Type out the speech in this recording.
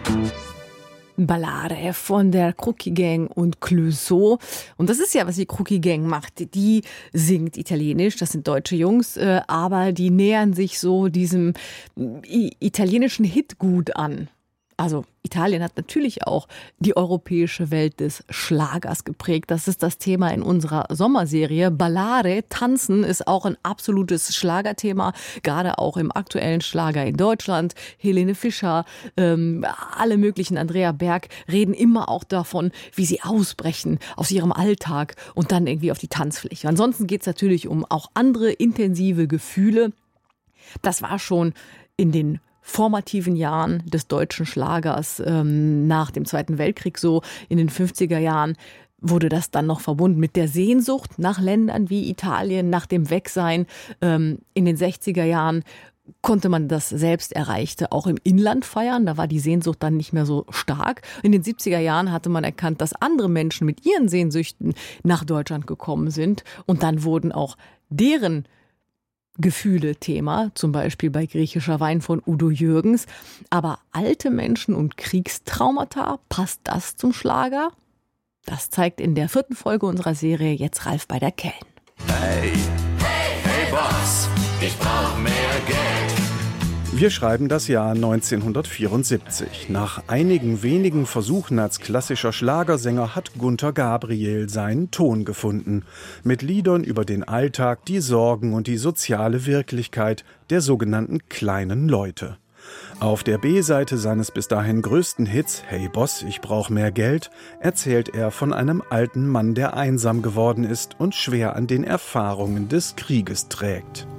Ballare von der Crookie Gang und Clouseau. Und das ist ja, was die Crookie Gang macht. Die singt Italienisch, das sind deutsche Jungs, aber die nähern sich so diesem italienischen Hitgut an. Also Italien hat natürlich auch die europäische Welt des Schlagers geprägt. Das ist das Thema in unserer Sommerserie. Ballare, Tanzen, ist auch ein absolutes Schlagerthema, gerade auch im aktuellen Schlager in Deutschland. Helene Fischer, alle möglichen, Andrea Berg, reden immer auch davon, wie sie ausbrechen aus ihrem Alltag und dann irgendwie auf die Tanzfläche. Ansonsten geht es natürlich um auch andere intensive Gefühle. Das war schon in den formativen Jahren des deutschen Schlagers nach dem Zweiten Weltkrieg so. In den 50er Jahren wurde das dann noch verbunden mit der Sehnsucht nach Ländern wie Italien, nach dem Wegsein. In den 60er Jahren konnte man das Selbsterreichte auch im Inland feiern. Da war die Sehnsucht dann nicht mehr so stark. In den 70er Jahren hatte man erkannt, dass andere Menschen mit ihren Sehnsüchten nach Deutschland gekommen sind. Und dann wurden auch deren Gefühle Thema, zum Beispiel bei Griechischer Wein von Udo Jürgens. Aber alte Menschen und Kriegstraumata, passt das zum Schlager? Das zeigt in der 4. Folge unserer Serie jetzt Ralf bei der Keln. Hey, hey, hey Boss, ich brauch mehr Geld. Wir schreiben das Jahr 1974. Nach einigen wenigen Versuchen als klassischer Schlagersänger hat Gunter Gabriel seinen Ton gefunden. Mit Liedern über den Alltag, die Sorgen und die soziale Wirklichkeit der sogenannten kleinen Leute. Auf der B-Seite seines bis dahin größten Hits »Hey Boss, ich brauch mehr Geld« erzählt er von einem alten Mann, der einsam geworden ist und schwer an den Erfahrungen des Krieges trägt.